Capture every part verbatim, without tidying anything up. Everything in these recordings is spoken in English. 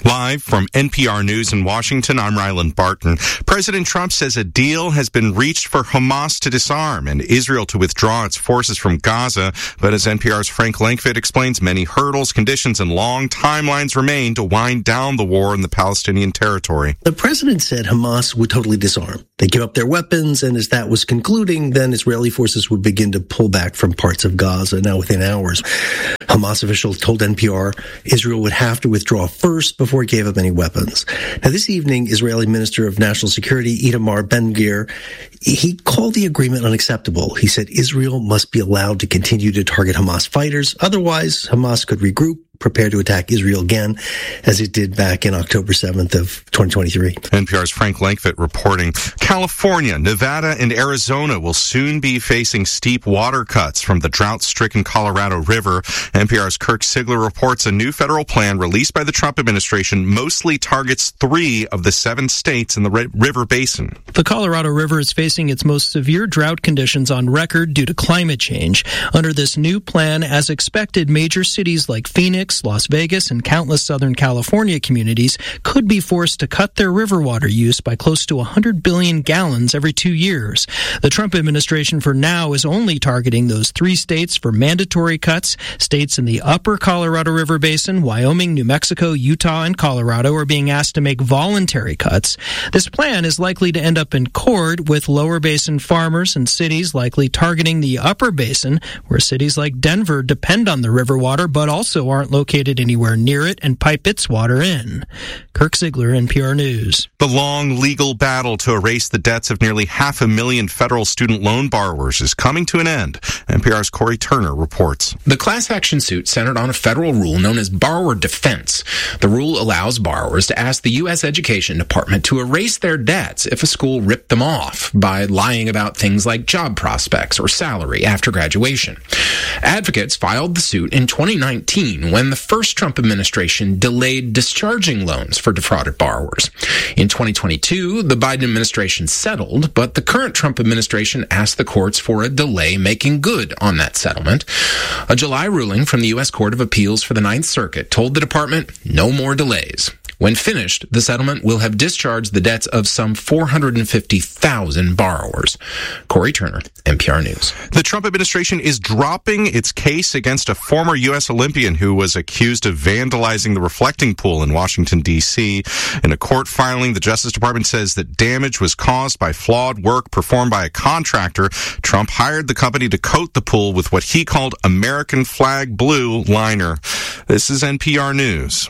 Live from N P R News in Washington, I'm Ryland Barton. President Trump says a deal has been reached for Hamas to disarm and Israel to withdraw its forces from Gaza. But as N P R's Frank Langfitt explains, many hurdles, conditions, and long timelines remain to wind down the war in the Palestinian territory. The president said Hamas would totally disarm. They give up their weapons, and as that was concluding, then Israeli forces would begin to pull back from parts of Gaza. Now, within hours, Hamas officials told N P R Israel would have to withdraw first before it gave up any weapons. Now, this evening, Israeli Minister of National Security Itamar Ben-Gvir, he called the agreement unacceptable. He said Israel must be allowed to continue to target Hamas fighters. Otherwise, Hamas could regroup, prepare to attack Israel again, as it did back in October seventh of twenty twenty-three. N P R's Frank Langfitt reporting. California, Nevada, and Arizona will soon be facing steep water cuts from the drought-stricken Colorado River. N P R's Kirk Sigler reports a new federal plan released by the Trump administration mostly targets three of the seven states in the river basin. The Colorado River is facing its most severe drought conditions on record due to climate change. Under this new plan, as expected, major cities like Phoenix, Las Vegas, and countless Southern California communities could be forced to cut their river water use by close to one hundred billion gallons every two years. The Trump administration for now is only targeting those three states for mandatory cuts. States in the upper Colorado River Basin, Wyoming, New Mexico, Utah, and Colorado are being asked to make voluntary cuts. This plan is likely to end up in court, with lower basin farmers and cities likely targeting the upper basin, where cities like Denver depend on the river water but also aren't located anywhere near it and pipe its water in. Kirk Sigler, N P R News. The long legal battle to erase the debts of nearly half a million federal student loan borrowers is coming to an end. N P R's Corey Turner reports. The class action suit centered on a federal rule known as borrower defense. The rule allows borrowers to ask the U S Education Department to erase their debts if a school ripped them off by lying about things like job prospects or salary after graduation. Advocates filed the suit in twenty nineteen when the first Trump administration delayed discharging loans for defrauded borrowers. In twenty twenty-two, the Biden administration settled, but the current Trump administration asked the courts for a delay making good on that settlement. A July ruling from the U S Court of Appeals for the Ninth Circuit told the department no more delays. When finished, the settlement will have discharged the debts of some four hundred fifty thousand borrowers. Corey Turner, N P R News. The Trump administration is dropping its case against a former U S Olympian who was accused of vandalizing the reflecting pool in Washington, D C In a court filing, the Justice Department says that damage was caused by flawed work performed by a contractor. Trump hired the company to coat the pool with what he called American flag blue liner. This is N P R News.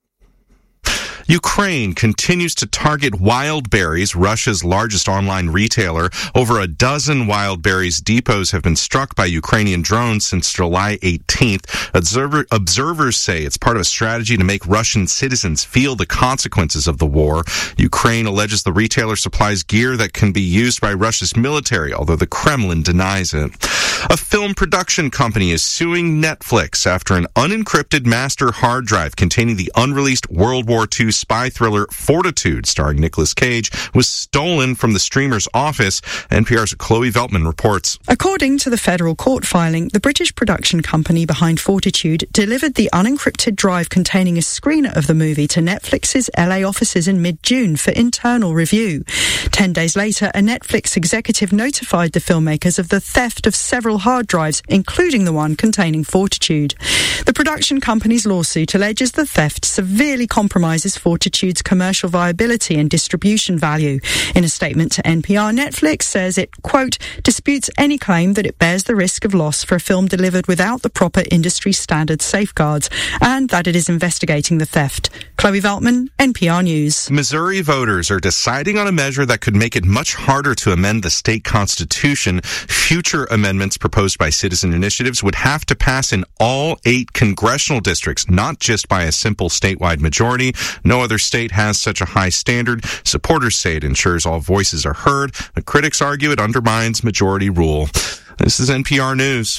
Ukraine continues to target Wildberries, Russia's largest online retailer. Over a dozen Wildberries depots have been struck by Ukrainian drones since July eighteenth. Observer, observers say it's part of a strategy to make Russian citizens feel the consequences of the war. Ukraine alleges the retailer supplies gear that can be used by Russia's military, although the Kremlin denies it. A film production company is suing Netflix after an unencrypted master hard drive containing the unreleased World War Two spy thriller Fortitude, starring Nicolas Cage, was stolen from the streamer's office. N P R's Chloe Veltman reports. According to the federal court filing, the British production company behind Fortitude delivered the unencrypted drive containing a screener of the movie to Netflix's L A offices in mid-June for internal review. Ten days later, a Netflix executive notified the filmmakers of the theft of several hard drives, including the one containing Fortitude. The production company's lawsuit alleges the theft severely compromises Fortitude's commercial viability and distribution value. In a statement to N P R, Netflix says it, quote, disputes any claim that it bears the risk of loss for a film delivered without the proper industry standard safeguards, and that it is investigating the theft. Chloe Veltman, N P R News. Missouri voters are deciding on a measure that could make it much harder to amend the state constitution. Future amendments proposed by citizen initiatives would have to pass in all eight congressional districts, not just by a simple statewide majority. No other state has such a high standard. Supporters say it ensures all voices are heard, but critics argue it undermines majority rule. This is N P R News.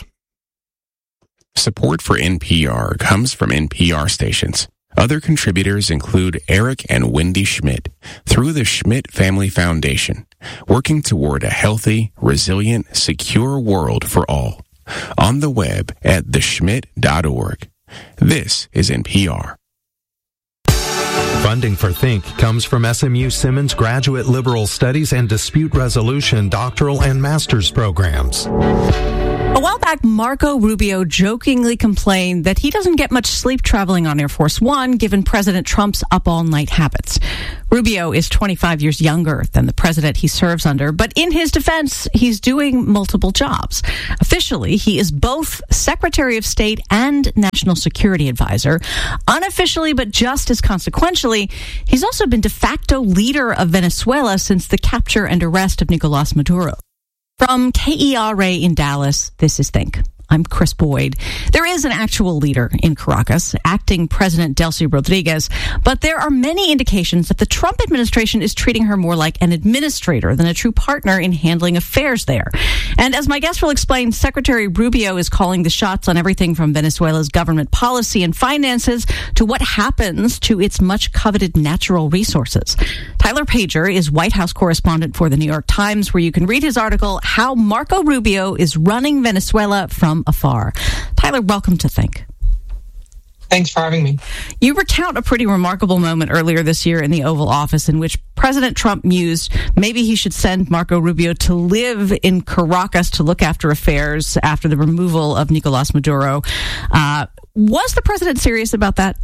Support for N P R comes from N P R stations. Other contributors include Eric and Wendy Schmidt through the Schmidt Family Foundation, working toward a healthy, resilient, secure world for all. On the web at the schmidt dot org. This is N P R. Funding for Think comes from S M U Simmons Graduate Liberal Studies and Dispute Resolution doctoral and master's programs. A while back, Marco Rubio jokingly complained that he doesn't get much sleep traveling on Air Force One, given President Trump's up-all-night habits. Rubio is twenty-five years younger than the president he serves under, but in his defense, he's doing multiple jobs. Officially, he is both Secretary of State and National Security Advisor. Unofficially, but just as consequentially, he's also been de facto leader of Venezuela since the capture and arrest of Nicolás Maduro. From K E R A in Dallas, this is Think. I'm Chris Boyd. There is an actual leader in Caracas, acting President Delcy Rodriguez, but there are many indications that the Trump administration is treating her more like an administrator than a true partner in handling affairs there. And as my guest will explain, Secretary Rubio is calling the shots on everything from Venezuela's government policy and finances to what happens to its much-coveted natural resources. Tyler Pager is White House correspondent for The New York Times, where you can read his article, How Marco Rubio is Running Venezuela from Afar. Tyler, welcome to Think. Thanks for having me. You recount a pretty remarkable moment earlier this year in the Oval Office in which President Trump mused maybe he should send Marco Rubio to live in Caracas to look after affairs after the removal of Nicolás Maduro. Uh, was the president serious about that?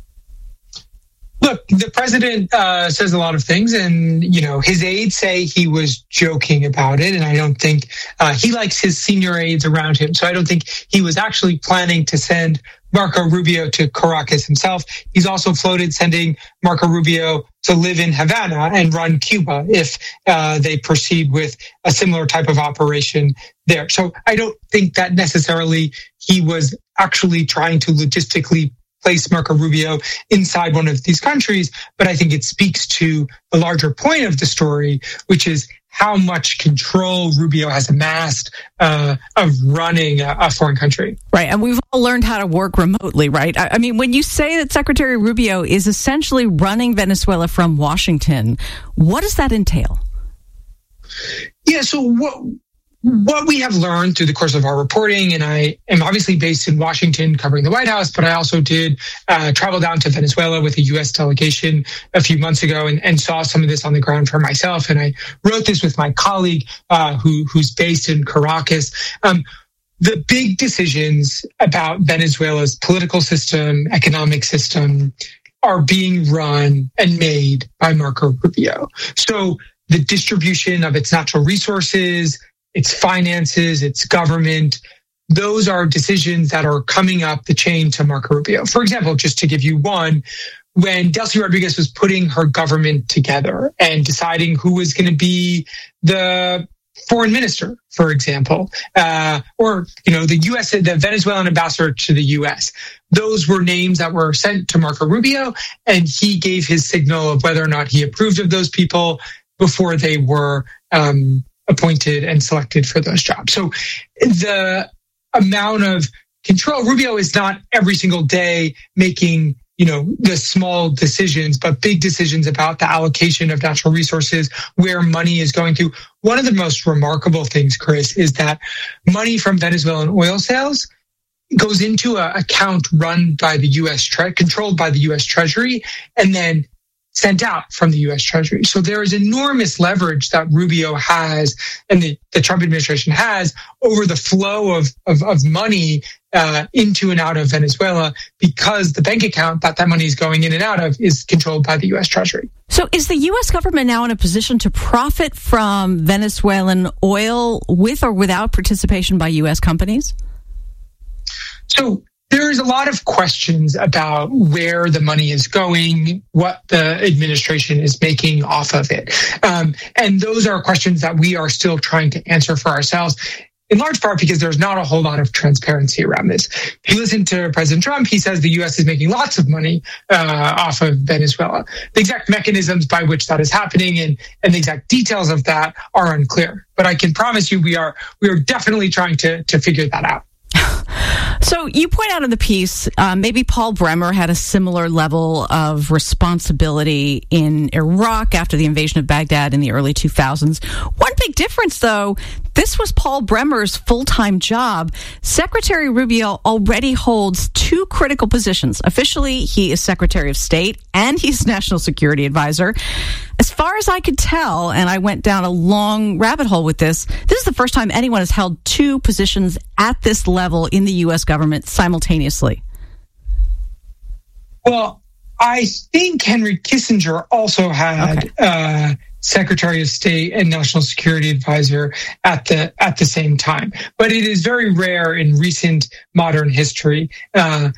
Look, the president uh, says a lot of things, and, you know, his aides say he was joking about it, and I don't think uh, he likes his senior aides around him, so I don't think he was actually planning to send Marco Rubio to Caracas himself. He's also floated sending Marco Rubio to live in Havana and run Cuba if uh, they proceed with a similar type of operation there. So I don't think that necessarily he was actually trying to logistically place Marco Rubio inside one of these countries, but I think it speaks to the larger point of the story, which is how much control Rubio has amassed uh, of running a, a foreign country. Right, and we've all learned how to work remotely, right? I, I mean, when you say that Secretary Rubio is essentially running Venezuela from Washington, what does that entail? Yeah, so what... What we have learned through the course of our reporting, and I am obviously based in Washington covering the White House, but I also did uh, travel down to Venezuela with a U S delegation a few months ago and, and saw some of this on the ground for myself. And I wrote this with my colleague uh, who, who's based in Caracas. Um, the big decisions about Venezuela's political system, economic system, are being run and made by Marco Rubio. So the distribution of its natural resources, its finances, its government, those are decisions that are coming up the chain to Marco Rubio. For example, just to give you one, when Delcy Rodriguez was putting her government together and deciding who was going to be the foreign minister, for example, uh, or, you know, the U S, the Venezuelan ambassador to the U S, those were names that were sent to Marco Rubio, and he gave his signal of whether or not he approved of those people before they were um appointed and selected for those jobs. So the amount of control, Rubio is not every single day making, you know, the small decisions, but big decisions about the allocation of natural resources, where money is going to. One of the most remarkable things, Chris, is that money from Venezuelan oil sales goes into an account run by the U S, tre- controlled by the U S Treasury, and then sent out from the U S Treasury. So there is enormous leverage that Rubio has and the, the Trump administration has over the flow of, of, of money uh, into and out of Venezuela, because the bank account that that money is going in and out of is controlled by the U S Treasury. So is the U S government now in a position to profit from Venezuelan oil with or without participation by U S companies? So there's a lot of questions about where the money is going, what the administration is making off of it. Um, and those are questions that we are still trying to answer for ourselves, in large part because there's not a whole lot of transparency around this. If you listen to President Trump, he says the U S is making lots of money uh, off of Venezuela. The exact mechanisms by which that is happening and, and the exact details of that are unclear. But I can promise you we are we are definitely trying to, to figure that out. So you point out in the piece, uh, maybe Paul Bremer had a similar level of responsibility in Iraq after the invasion of Baghdad in the early two thousands. One big difference, though, This was Paul Bremer's full-time job. Secretary Rubio already holds two critical positions. Officially, he is Secretary of State and he's National Security Advisor. As far as I could tell, and I went down a long rabbit hole with this, this is the first time anyone has held two positions at this level in the U S government simultaneously. Well, I think Henry Kissinger also had okay. uh, Secretary of State and National Security Advisor at the at the same time. But it is very rare in recent modern history uh,